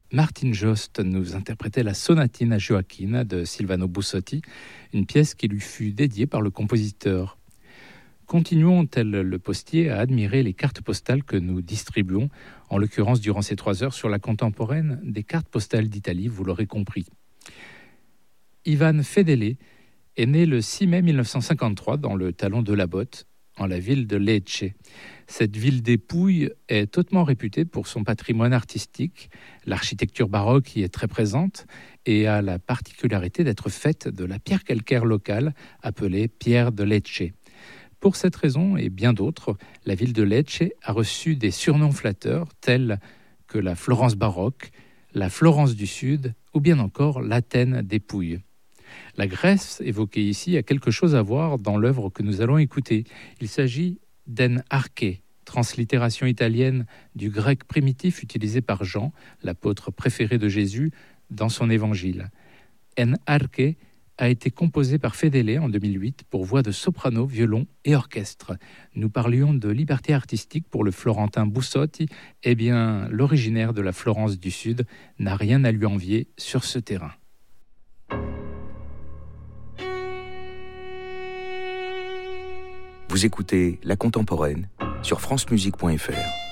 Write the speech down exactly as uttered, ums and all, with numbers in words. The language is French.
Martin Jost nous interprétait la Sonatina Gioacchina de Silvano Bussotti, une pièce qui lui fut dédiée par le compositeur. Continuons, tel le postier, à admirer les cartes postales que nous distribuons, en l'occurrence durant ces trois heures sur la contemporaine, des cartes postales d'Italie, vous l'aurez compris. Ivan Fedele est né le six mai mille neuf cent cinquante-trois dans le Talon de la Botte, en la ville de Lecce. Cette ville des Pouilles est hautement réputée pour son patrimoine artistique. L'architecture baroque y est très présente et a la particularité d'être faite de la pierre calcaire locale appelée pierre de Lecce. Pour cette raison et bien d'autres, la ville de Lecce a reçu des surnoms flatteurs tels que la Florence baroque, la Florence du Sud ou bien encore l'Athènes des Pouilles. La Grèce, évoquée ici, a quelque chose à voir dans l'œuvre que nous allons écouter. Il s'agit d'en arche, translittération italienne du grec primitif utilisé par Jean, l'apôtre préféré de Jésus, dans son évangile. En arche a été composé par Fedele en deux mille huit pour voix de soprano, violon et orchestre. Nous parlions de liberté artistique pour le Florentin Bussotti. Eh bien, l'originaire de la Florence du Sud n'a rien à lui envier sur ce terrain. Vous écoutez La Contemporaine sur francemusique point f r.